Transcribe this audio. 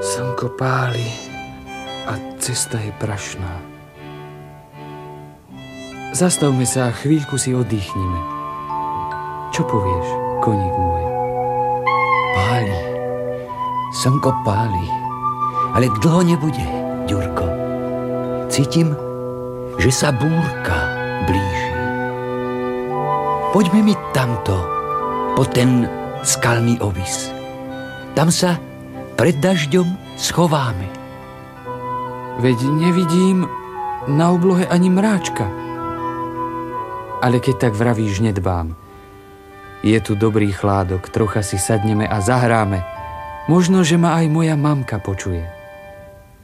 Slnko páli a cesta je prašná. Zastavme sa a chvíľku si oddychnime. Čo povieš, koník môj? Páli, slnko páli, ale dlho nebude, Ďurko. Cítim, že sa búrka blíži. Poďme mi tamto, po ten skalný ovis. Tam sa pred dažďom schováme. Veď nevidím na oblohe ani mráčka. Ale keď tak vravíš, nedbám. Je tu dobrý chládok, trocha si sadneme a zahráme. Možno, že ma aj moja mamka počuje.